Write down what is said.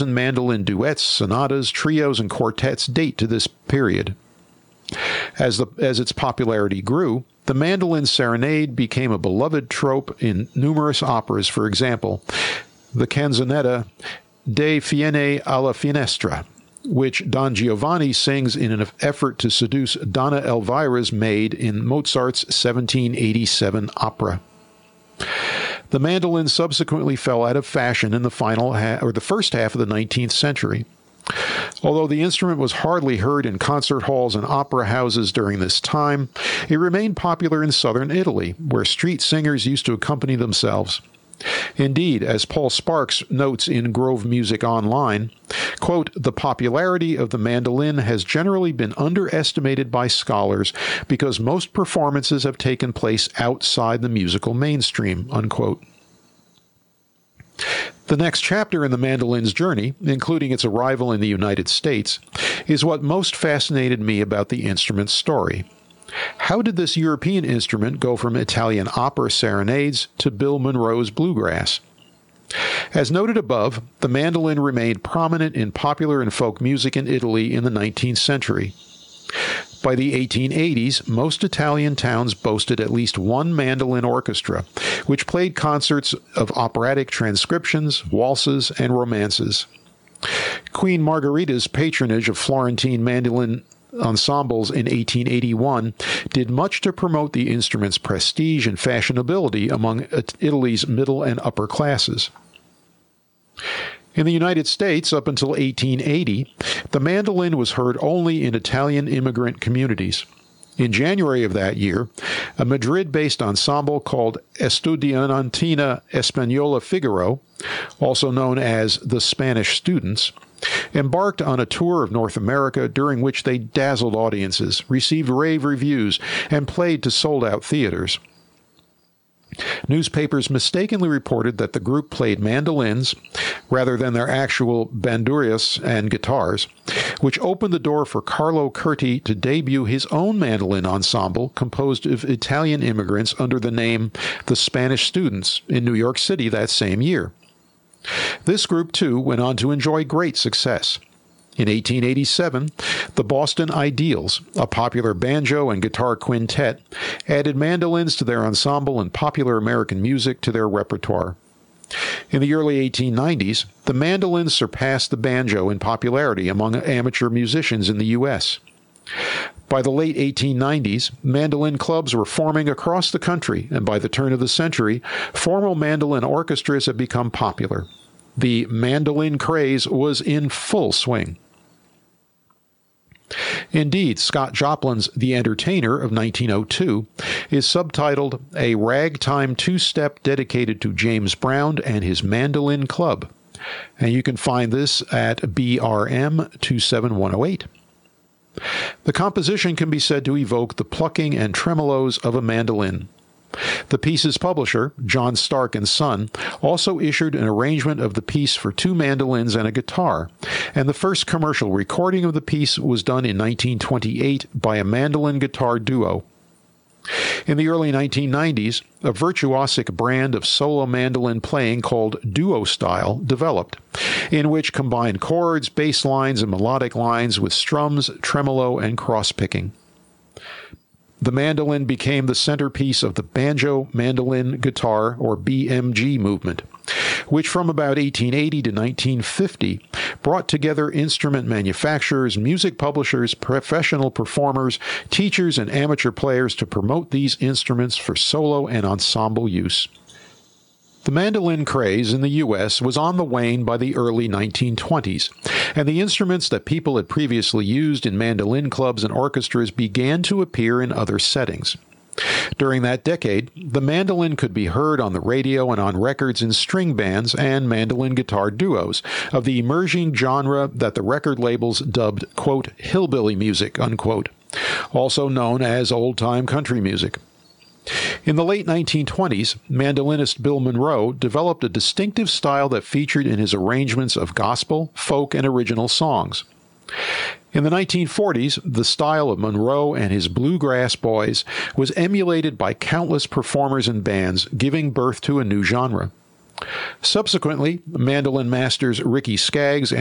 mandolin duets, sonatas, trios, and quartets date to this period. As its popularity grew, the mandolin serenade became a beloved trope in numerous operas. For example, the canzonetta De Fiene alla Finestra, which Don Giovanni sings in an effort to seduce Donna Elvira's maid in Mozart's 1787 opera. The mandolin subsequently fell out of fashion in the first half of the 19th century. Although the instrument was hardly heard in concert halls and opera houses during this time, it remained popular in southern Italy, where street singers used to accompany themselves. Indeed, as Paul Sparks notes in Grove Music Online, quote, "The popularity of the mandolin has generally been underestimated by scholars because most performances have taken place outside the musical mainstream," unquote. The next chapter in the mandolin's journey, including its arrival in the United States, is what most fascinated me about the instrument's story. How did this European instrument go from Italian opera serenades to Bill Monroe's bluegrass? As noted above, the mandolin remained prominent in popular and folk music in Italy in the 19th century. By the 1880s, most Italian towns boasted at least one mandolin orchestra, which played concerts of operatic transcriptions, waltzes, and romances. Queen Margherita's patronage of Florentine mandolin ensembles in 1881 did much to promote the instrument's prestige and fashionability among Italy's middle and upper classes. In the United States, up until 1880, the mandolin was heard only in Italian immigrant communities. In January of that year, a Madrid-based ensemble called Estudiantina Española Figaro, also known as the Spanish Students, embarked on a tour of North America during which they dazzled audiences, received rave reviews, and played to sold-out theaters. Newspapers mistakenly reported that the group played mandolins rather than their actual bandurias and guitars, which opened the door for Carlo Curti to debut his own mandolin ensemble composed of Italian immigrants under the name The Spanish Students in New York City that same year. This group, too, went on to enjoy great success. In 1887, the Boston Ideals, a popular banjo and guitar quintet, added mandolins to their ensemble and popular American music to their repertoire. In the early 1890s, the mandolin surpassed the banjo in popularity among amateur musicians in the U.S. By the late 1890s, mandolin clubs were forming across the country, and by the turn of the century, formal mandolin orchestras had become popular. The mandolin craze was in full swing. Indeed, Scott Joplin's The Entertainer of 1902 is subtitled A Ragtime Two-Step Dedicated to James Brown and His Mandolin Club, and you can find this at BRM 27108. The composition can be said to evoke the plucking and tremolos of a mandolin. The piece's publisher, John Stark and Son, also issued an arrangement of the piece for two mandolins and a guitar, and the first commercial recording of the piece was done in 1928 by a mandolin guitar duo. In the early 1990s, a virtuosic brand of solo mandolin playing called duo style developed, in which combined chords, bass lines, and melodic lines with strums, tremolo, and cross-picking. The mandolin became the centerpiece of the banjo, mandolin, guitar, or BMG movement, which from about 1880 to 1950 brought together instrument manufacturers, music publishers, professional performers, teachers, and amateur players to promote these instruments for solo and ensemble use. The mandolin craze in the U.S. was on the wane by the early 1920s, and the instruments that people had previously used in mandolin clubs and orchestras began to appear in other settings. During that decade, the mandolin could be heard on the radio and on records in string bands and mandolin guitar duos of the emerging genre that the record labels dubbed, quote, hillbilly music, unquote, also known as old-time country music. In the late 1920s, mandolinist Bill Monroe developed a distinctive style that featured in his arrangements of gospel, folk, and original songs. In the 1940s, the style of Monroe and his Bluegrass Boys was emulated by countless performers and bands, giving birth to a new genre. Subsequently, mandolin masters Ricky Skaggs